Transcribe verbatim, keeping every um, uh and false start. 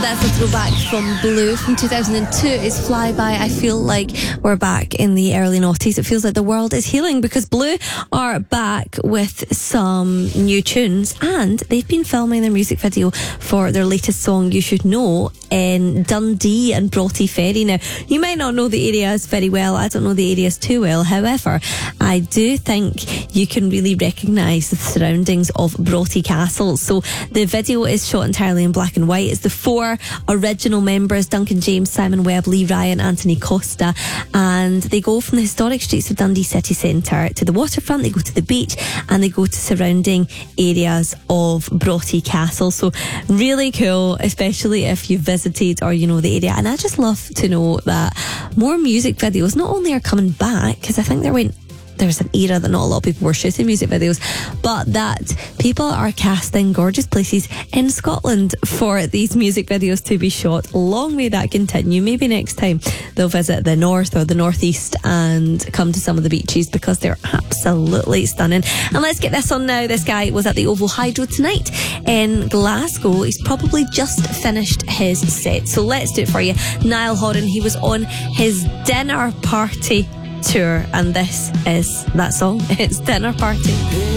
That's a throwback from Blue from two thousand two. It's Flyby. I feel like we're back in the early noughties. It feels like the world is healing because Blue are back with some new tunes, and they've been filming their music video for their latest song, You Should Know, in Dundee and Broughty Ferry. Now, you might not know the areas very well. I don't know the areas too well. However, I do think you can really recognise the surroundings of Broughty Castle. So the video is shot entirely in black and white. It's the four original members, Duncan James, Simon Webb, Lee Ryan, Anthony Costa, and they go from the historic streets of Dundee city centre to the waterfront, they go to the beach, and they go to surrounding areas of Broughty Castle. So really cool, especially if you've visited or you know the area. And I just love to know that more music videos not only are coming back, because I think there went there was an era that not a lot of people were shooting music videos, but that people are casting gorgeous places in Scotland for these music videos to be shot. Long may that continue. Maybe next time they'll visit the north or the northeast and come to some of the beaches, because they're absolutely stunning. And let's get this on now. This guy was at the Oval Hydro tonight in Glasgow. He's probably just finished his set, so let's do it for you. Niall Horan, he was on his dinner party tour, and this is that song. It's Dinner Party.